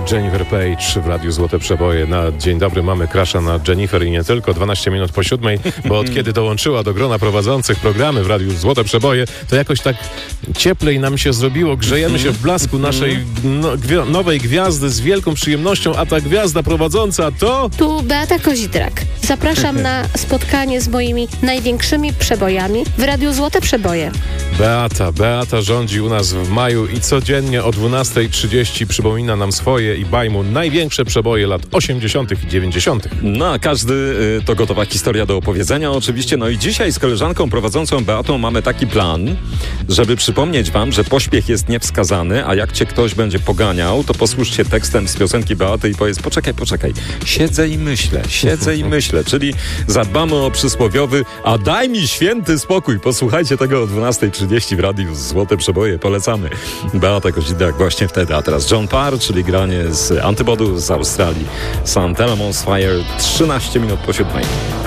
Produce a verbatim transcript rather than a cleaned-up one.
Jennifer Page w Radiu Złote Przeboje. Na dzień dobry mamy crasha na Jennifer i nie tylko. dwanaście minut po siódmej, bo od kiedy dołączyła do grona prowadzących programy w Radiu Złote Przeboje, to jakoś tak cieplej nam się zrobiło. Grzejemy się w blasku naszej no, gwi- nowej gwiazdy z wielką przyjemnością, a ta gwiazda prowadząca to... Tu Beata Kozidrak. Zapraszam na spotkanie z moimi największymi przebojami w Radiu Złote Przeboje. Beata, Beata rządzi u nas w maju i codziennie o dwunasta trzydzieści przypomina nam swoje i bajmu największe przeboje lat osiemdziesiątych i dziewięćdziesiątych. No, a każdy y, to gotowa historia do opowiedzenia oczywiście. No i dzisiaj z koleżanką prowadzącą Beatą mamy taki plan, żeby przypomnieć wam, że pośpiech jest niewskazany, a jak cię ktoś będzie poganiał, to posłuż się tekstem z piosenki Beaty i powiedz: poczekaj, poczekaj, siedzę i myślę, siedzę i myślę, czyli zadbamy o przysłowiowy a daj mi święty spokój. Posłuchajcie tego o dwunasta trzydzieści w Radiu Złote Przeboje, polecamy. Beata Kozidrak właśnie wtedy, a teraz John Parr, czyli granie z Antybodu z Australii, Sun Telemon's Fire, trzynaście minut po siódmej.